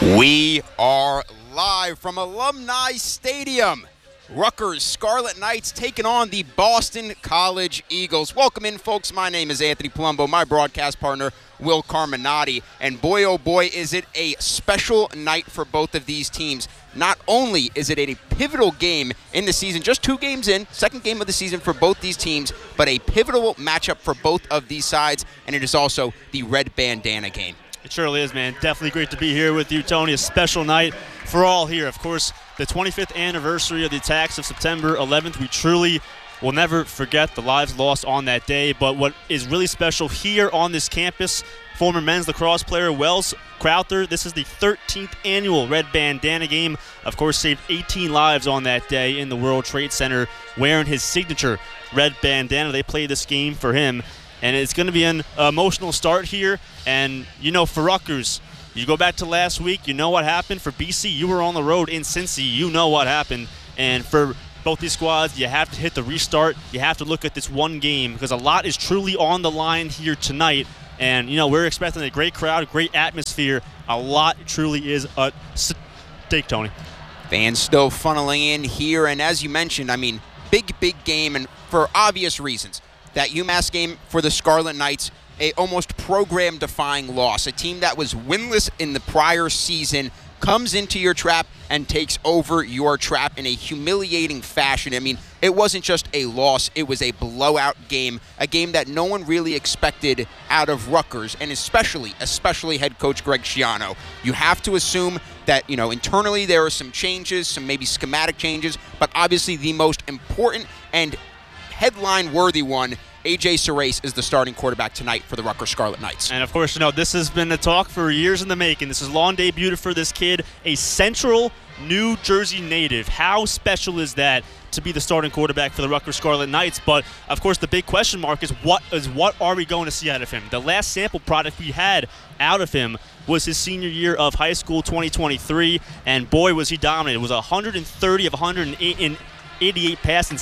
We are live from Alumni Stadium. Rutgers Scarlet Knights taking on the Boston College Eagles. Welcome in, folks. My name is Anthony Palumbo, my broadcast partner, Will Carminati. And boy, oh boy, is it a special night for both of these teams. Not only is it a pivotal game in the season, just 2 games in, second game of the season for both these teams, but a pivotal matchup for both of these sides, and it is also the red bandana game. It surely is, man. Definitely great to be here with you, Tony. A special night for all here. Of course, the 25th anniversary of the attacks of September 11th. We truly will never forget the lives lost on that day. But what is really special here on this campus, former men's lacrosse player Wells Crowther, this is the 13th annual Red Bandana game. Of course, saved 18 lives on that day in the World Trade Center wearing his signature red bandana. They played this game for him. And it's going to be an emotional start here. And, you know, for Rutgers, you go back to last week, you know what happened. For BC, you were on the road in Cincy. You know what happened. And for both these squads, you have to hit the restart. You have to look at this one game because a lot is truly on the line here tonight. And, you know, we're expecting a great crowd, a great atmosphere. A lot truly is at stake, Tony. Fans still funneling in here. And as you mentioned, I mean, big game, and for obvious reasons. That UMass game for the Scarlet Knights, a almost program-defying loss. A team that was winless in the prior season comes into your trap and takes over your trap in a humiliating fashion. I mean, it wasn't just a loss, it was a blowout game, a game that no one really expected out of Rutgers, and especially head coach Greg Schiano. You have to assume that, you know, internally there are some changes, some maybe schematic changes, but obviously the most important and headline-worthy one, A.J. Surace is the starting quarterback tonight for the Rutgers Scarlet Knights. And, of course, you know, this has been a talk for years in the making. This is a long debut for this kid, a Central New Jersey native. How special is that to be the starting quarterback for the Rutgers Scarlet Knights? But, of course, the big question mark is what are we going to see out of him? The last sample product we had out of him was his senior year of high school 2023, and boy, was he dominant. It was 130 of 108 in 88 pass and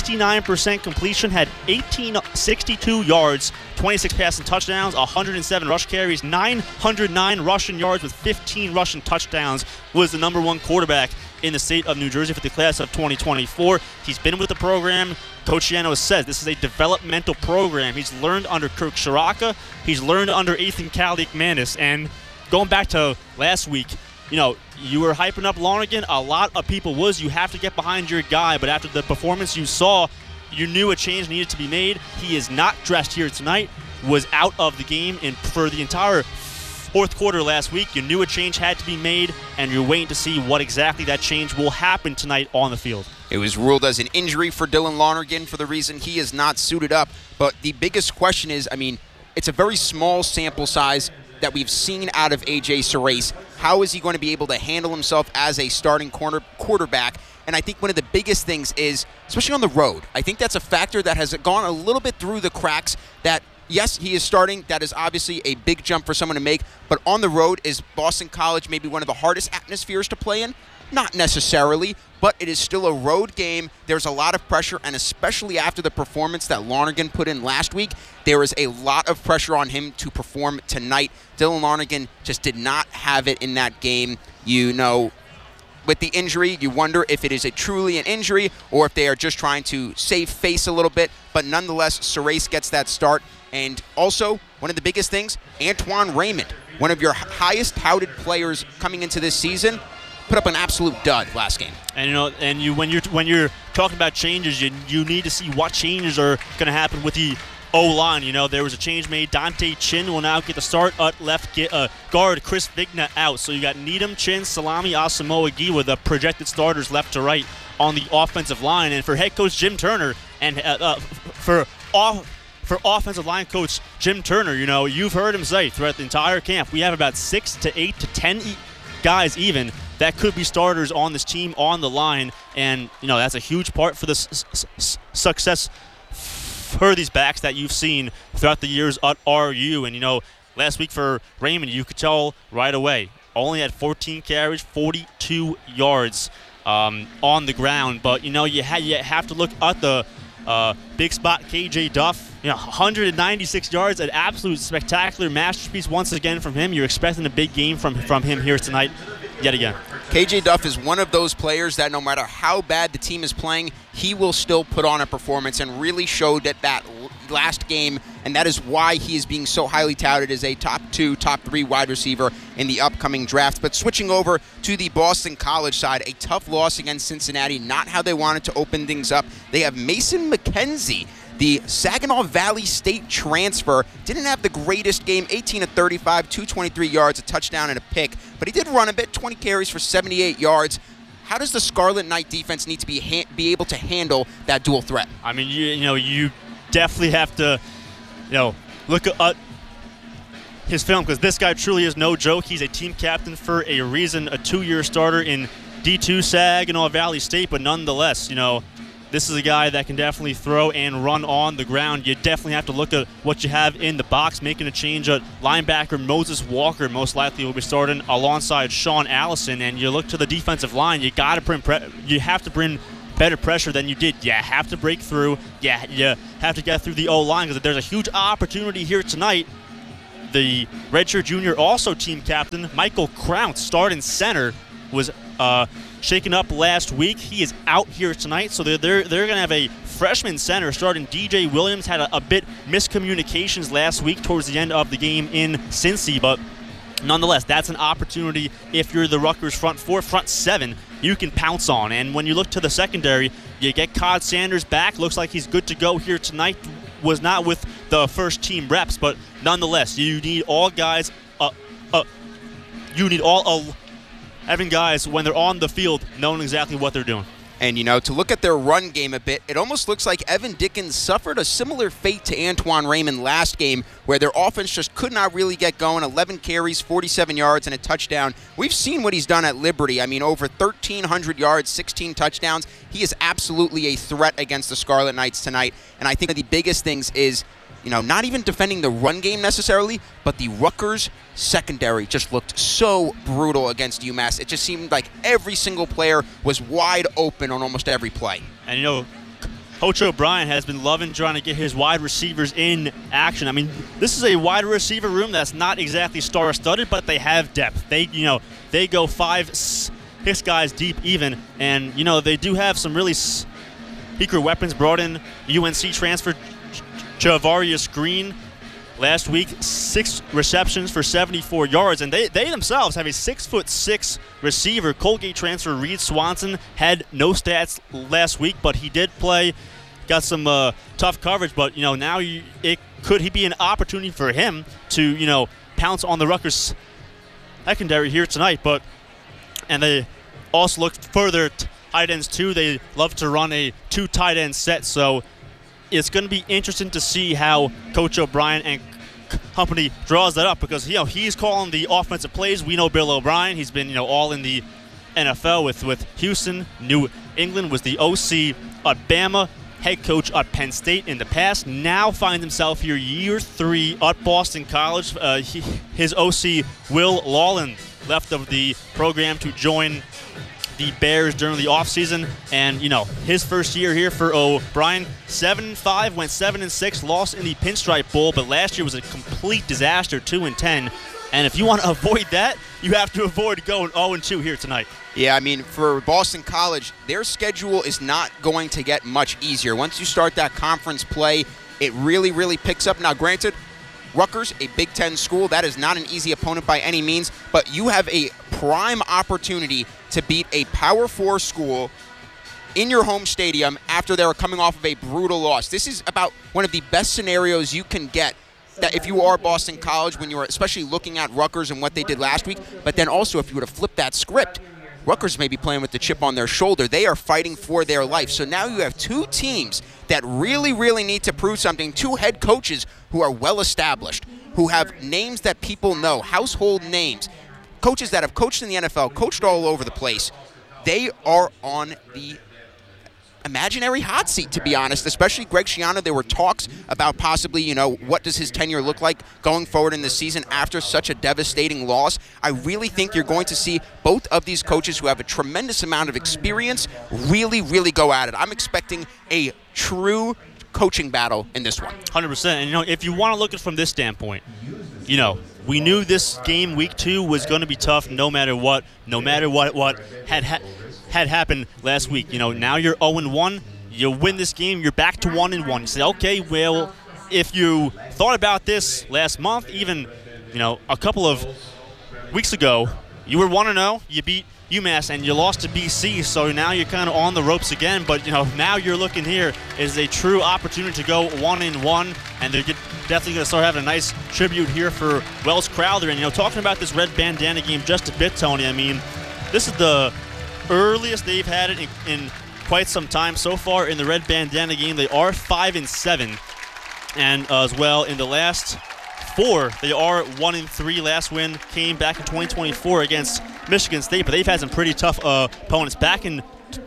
69% completion, had 1,862 yards, 26 passing touchdowns, 107 rush carries, 909 rushing yards with 15 rushing touchdowns, was the number 1 quarterback in the state of New Jersey for the class of 2024. He's been with the program. Coach Schiano says this is a developmental program. He's learned under Kirk Shiraka. He's learned under Ethan Kaliakmanis. And going back to last week, you know, you were hyping up Lonergan. A lot of people you have to get behind your guy. But after the performance you saw, you knew a change needed to be made. He is not dressed here tonight, was out of the game and for the entire fourth quarter last week. You knew a change had to be made, and you're waiting to see what exactly that change will happen tonight on the field. It was ruled as an injury for Dylan Lonergan for the reason he is not suited up. But the biggest question is, I mean, it's a very small sample size that we've seen out of A.J. Surace. How is he going to be able to handle himself as a starting quarterback? And I think one of the biggest things is, especially on the road, I think that's a factor that has gone a little bit through the cracks that, yes, he is starting. That is obviously a big jump for someone to make. But on the road, is Boston College maybe one of the hardest atmospheres to play in? Not necessarily, but it is still a road game. There's a lot of pressure, and especially after the performance that Lonergan put in last week, there is a lot of pressure on him to perform tonight. Dylan Lonergan just did not have it in that game. You know, with the injury, you wonder if it is truly an injury or if they are just trying to save face a little bit. But nonetheless, Surace gets that start. And also, one of the biggest things, Antoine Raymond, one of your highest touted players coming into this season, put up an absolute dud last game. And when you're talking about changes, you need to see what changes are going to happen with the O-line. You know, there was a change made. Dante Chin will now get the start at left guard. Chris Vigna out. So you got Needham, Chin, Salami, Asamoah Giwa, the projected starters left to right on the offensive line. And for head coach Jim Turner and for offensive line coach Jim Turner, you know, you've heard him say throughout the entire camp, we have about 6 to 8 to 10 guys even that could be starters on this team on the line, and you know that's a huge part for the success for these backs that you've seen throughout the years at RU. And you know, last week for Raymond, you could tell right away, only had 14 carries, 42 yards on the ground. But you know, you have to look at the Big spot, KJ Duff, 196 yards, an absolute spectacular masterpiece once again from him. You're expecting a big game from him here tonight, yet again. KJ Duff is one of those players that no matter how bad the team is playing, he will still put on a performance and really showed that last game, and that is why he is being so highly touted as a top 2, top 3 wide receiver in the upcoming draft. But switching over to the Boston College side, a tough loss against Cincinnati, not how they wanted to open things up. They have Mason McKenzie, the Saginaw Valley State transfer. Didn't have the greatest game, 18 of 35, 223 yards, a touchdown and a pick, but he did run a bit, 20 carries for 78 yards. How does the Scarlet Knight defense need to be able to handle that dual threat? I mean, you definitely have to, look at his film, because this guy truly is no joke. He's a team captain for a reason, a 2-year starter in D2 Saginaw Valley State, but nonetheless, this is a guy that can definitely throw and run on the ground. You definitely have to look at what you have in the box, making a change at linebacker. Moses Walker most likely will be starting alongside Sean Allison, and you look to the defensive line. You have to bring better pressure than you did. You have to break through. You have to get through the O-line, because there's a huge opportunity here tonight. The redshirt junior, also team captain, Michael Kraunt, starting center, was shaken up last week. He is out here tonight, so they're going to have a freshman center starting. DJ Williams had a bit miscommunications last week towards the end of the game in Cincy, but nonetheless, that's an opportunity if you're the Rutgers front 4, front 7, you can pounce on. And when you look to the secondary, you get Cod Sanders back. Looks like he's good to go here tonight. Was not with the first team reps, but nonetheless, you need all guys. Having guys, when they're on the field, knowing exactly what they're doing. And, to look at their run game a bit, it almost looks like Evan Dickens suffered a similar fate to Antoine Raymond last game, where their offense just could not really get going. 11 carries, 47 yards, and a touchdown. We've seen what he's done at Liberty. I mean, over 1,300 yards, 16 touchdowns. He is absolutely a threat against the Scarlet Knights tonight. And I think the biggest things is, not even defending the run game necessarily, but the Rutgers secondary just looked so brutal against UMass. It just seemed like every single player was wide open on almost every play. And, Coach O'Brien has been loving trying to get his wide receivers in action. I mean, this is a wide receiver room that's not exactly star-studded, but they have depth. They go 5-6 guys deep even, and, they do have some really secret weapons. Brought in UNC transfer Javarius Green last week, 6 receptions for 74 yards, and they themselves have a 6'6" receiver. Colgate transfer Reed Swanson had no stats last week, but he did play, got some tough coverage. But now could he be an opportunity for him to pounce on the Rutgers secondary here tonight? And they also look further tight ends too. They love to run a 2 tight end set, so it's going to be interesting to see how Coach O'Brien and company draws that up, because he's calling the offensive plays. We know Bill O'Brien. He's been all in the NFL with Houston. New England was the OC at Bama, head coach at Penn State in the past. Now finds himself here year 3 at Boston College. His OC Will Lawland left of the program to join the Bears during the offseason, and his first year here for O'Brien, 7-5, went 7-6, lost in the Pinstripe Bowl, but last year was a complete disaster, 2-10. And if you want to avoid that, you have to avoid going 0-2 here tonight. Yeah, I mean, for Boston College, their schedule is not going to get much easier. Once you start that conference play, it really, really picks up. Now, granted, Rutgers, a Big Ten school, that is not an easy opponent by any means, but you have a prime opportunity to beat a Power 4 school in your home stadium after they're coming off of a brutal loss. This is about one of the best scenarios you can get, that if you are Boston College, when you're especially looking at Rutgers and what they did last week, but then also if you were to flip that script, Rutgers may be playing with the chip on their shoulder. They are fighting for their life. So now you have 2 teams that really, really need to prove something, 2 head coaches who are well established, who have names that people know, household names, coaches that have coached in the NFL, coached all over the place. They are on the imaginary hot seat, to be honest, especially Greg Schiano. There were talks about possibly, what does his tenure look like going forward in the season after such a devastating loss. I really think you're going to see both of these coaches who have a tremendous amount of experience really, really go at it. I'm expecting a true coaching battle in this one. 100%. And, if you want to look at it from this standpoint, we knew this game, week 2, was going to be tough no matter what had happened last week. Now you're 0-1. You win this game, you're back to 1-1. You say, okay, well, if you thought about this last month, even, a couple of weeks ago, you were 1-0, you beat UMass, and you lost to BC, so now you're kind of on the ropes again. But, now you're looking here is a true opportunity to go 1-1, and they're definitely going to start having a nice tribute here for Wells Crowther. And, talking about this red bandana game just a bit, Tony, I mean, this is the earliest they've had it in quite some time so far in the red bandana game. They are 5-7, and as well in the last 4, they are 1-3. Last win came back in 2024 against Michigan State, but they've had some pretty tough opponents. Back in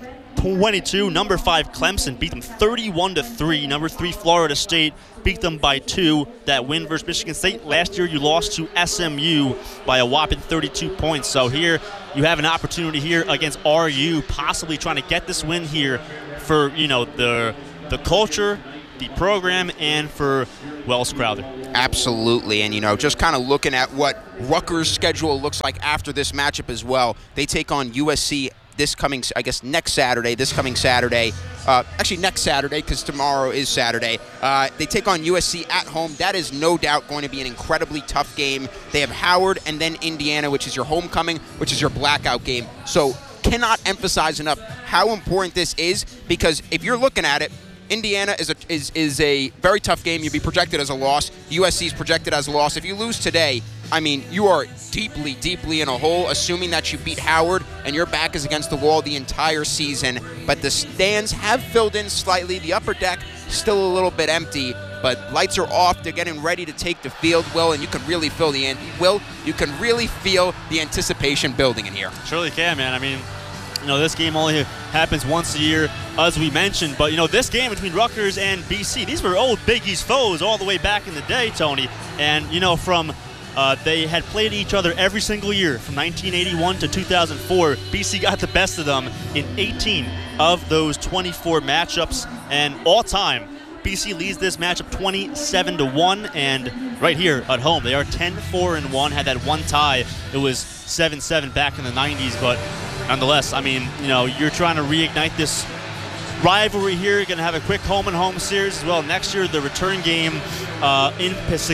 22, number 5 Clemson beat them 31-3. Number 3 Florida State beat them by 2. That win versus Michigan State. Last year you lost to SMU by a whopping 32 points. So here you have an opportunity here against RU, possibly trying to get this win here for the culture, the program, and for Wells Crowther. Absolutely, and just kind of looking at what Rutgers' schedule looks like after this matchup as well. They take on USC next Saturday, actually next Saturday because tomorrow is Saturday. They take on USC at home. That is no doubt going to be an incredibly tough game. They have Howard and then Indiana, which is your homecoming, which is your blackout game. So cannot emphasize enough how important this is, because if you're looking at it, Indiana is a very tough game. You'd be projected as a loss. USC is projected as a loss. If you lose today, I mean, you are deeply, deeply in a hole, assuming that you beat Howard and your back is against the wall the entire season. But the stands have filled in slightly. The upper deck still a little bit empty, but lights are off. They're getting ready to take the field, Will, and you can really feel the anticipation building in here. Surely can, man. I mean, this game only happens once a year, as we mentioned. But, this game between Rutgers and BC, these were old Big East foes all the way back in the day, Tony. And, they had played each other every single year from 1981 to 2004. BC got the best of them in 18 of those 24 matchups. And all time, BC leads this matchup 27-1. And right here at home, they are 10-4-1. Had that one tie. It was 7-7 back in the 90s. But nonetheless, I mean, you're trying to reignite this rivalry here. You're going to have a quick home-and-home series as well. Next year, the return game in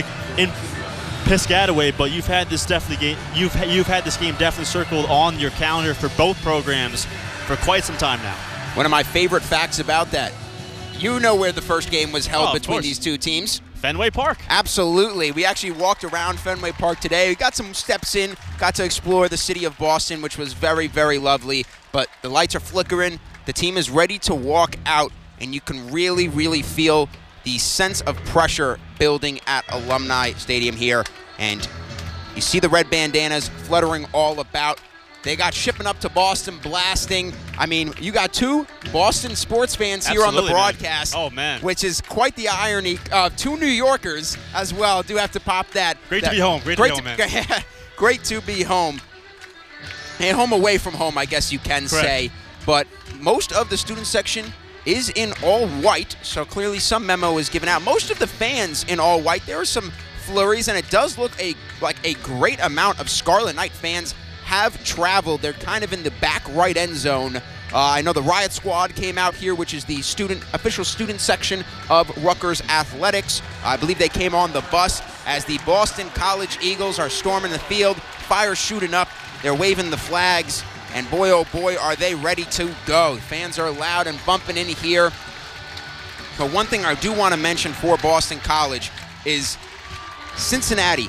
Piscataway, but you've had this game definitely circled on your calendar for both programs for quite some time now. One of my favorite facts about that, where the first game was held between these two teams. Fenway Park. Absolutely. We actually walked around Fenway Park today. We got some steps in, got to explore the city of Boston, which was very, very lovely. But the lights are flickering. The team is ready to walk out, and you can really, really feel the sense of pressure building at Alumni Stadium here. And you see the red bandanas fluttering all about. They got shipping up to Boston, blasting. I mean, you got 2 Boston sports fans here on the broadcast. Man. Oh, man. Which is quite the irony. 2 New Yorkers as well. Do have to pop that. Great to be home. Great to be home, man. Great to be home. And home away from home, I guess you can say. But most of the student section is in all white, so clearly some memo is given out. Most of the fans in all white. There are some flurries, and it does look like a great amount of Scarlet Knight fans have traveled. They're kind of in the back right end zone. I know the Riot Squad came out here, which is the official student section of Rutgers Athletics. I believe they came on the bus as the Boston College Eagles are storming the field, fire shooting up. They're waving the flags, and boy, oh boy, are they ready to go. Fans are loud and bumping in here. But one thing I do want to mention for Boston College is Cincinnati.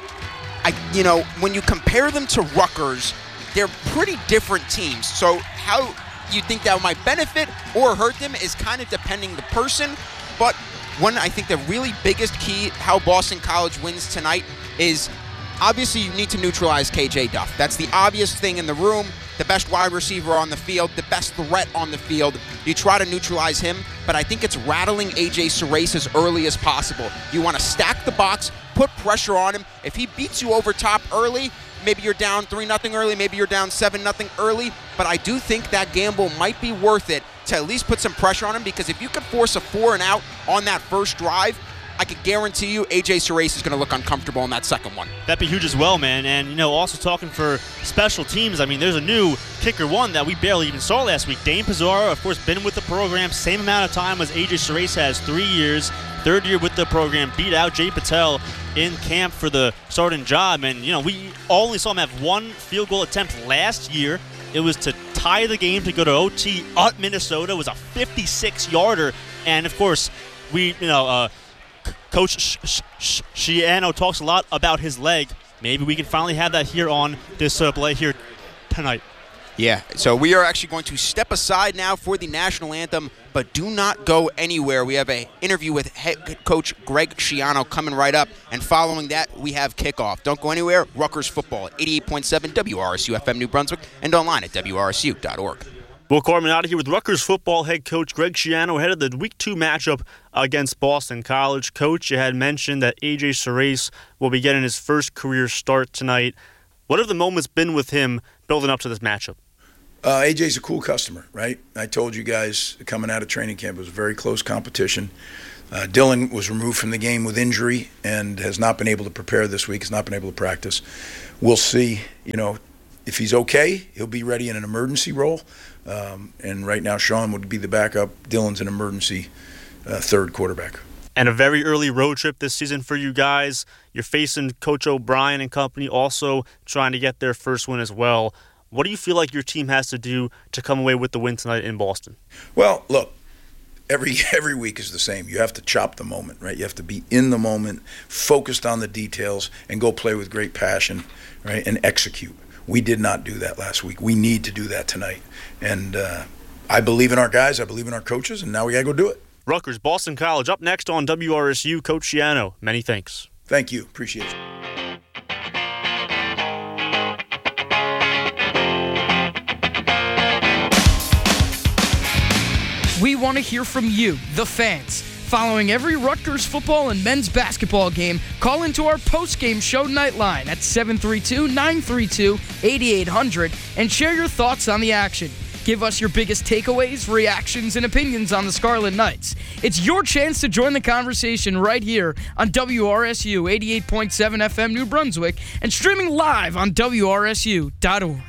When you compare them to Rutgers, they're pretty different teams. So how you think that might benefit or hurt them is kind of depending the person. But I think the really biggest key how Boston College wins tonight is obviously you need to neutralize KJ Duff. That's the obvious thing in the room. The best wide receiver on the field, the best threat on the field. You try to neutralize him, but I think it's rattling A.J. Surace as early as possible. You want to stack the box, put pressure on him. If he beats you over top early, maybe you're down 3-0 early, maybe you're down 7-0 early, but I do think that gamble might be worth it to at least put some pressure on him, because if you could force a 4-and-out on that first drive, I could guarantee you A.J. Surace is going to look uncomfortable in that second one. That'd be huge as well, man. And, also talking for special teams, I mean, there's a new kicker one that we barely even saw last week. Dane Pizarro, of course, been with the program same amount of time as A.J. Surace has, 3 years, third year with the program, beat out Jay Patel in camp for the starting job. And, we only saw him have one field goal attempt last year. It was to tie the game to go to OT at Minnesota. It was a 56-yarder. And, of course, Coach Schiano talks a lot about his leg. Maybe we can finally have that here on this play here tonight. Yeah, so we are actually going to step aside now for the national anthem, but do not go anywhere. We have an interview with head coach Greg Schiano coming right up, and following that, we have kickoff. Don't go anywhere. Rutgers football at 88.7 WRSU FM New Brunswick and online at WRSU.org. Will Carmen out of here with Rutgers football head coach Greg Schiano ahead of the Week 2 matchup against Boston College. Coach, you had mentioned that A.J. Surace will be getting his first career start tonight. What have the moments been with him building up to this matchup? AJ's a cool customer, right? I told you guys coming out of training camp, it was a very close competition. Dylan was removed from the game with injury and has not been able to prepare this week, has not been able to practice. We'll see, if he's okay, he'll be ready in an emergency role. And right now, Sean would be the backup. Dylan's an emergency third quarterback. And a very early road trip this season for you guys. You're facing Coach O'Brien and company, also trying to get their first win as well. What do you feel like your team has to do to come away with the win tonight in Boston? Well, look, every week is the same. You have to chop the moment, right? You have to be in the moment, focused on the details, and go play with great passion, right, and execute. We did not do that last week. We need to do that tonight. And I believe in our guys. I believe in our coaches, and now we got to go do it. Rutgers, Boston College, up next on WRSU. Coach Schiano, many thanks. Thank you. Appreciate it. We want to hear from you, the fans. Following every Rutgers football and men's basketball game, call into our post-game show Nightline at 732-932-8800 and share your thoughts on the action. Give us your biggest takeaways, reactions, and opinions on the Scarlet Knights. It's your chance to join the conversation right here on WRSU 88.7 FM New Brunswick and streaming live on WRSU.org.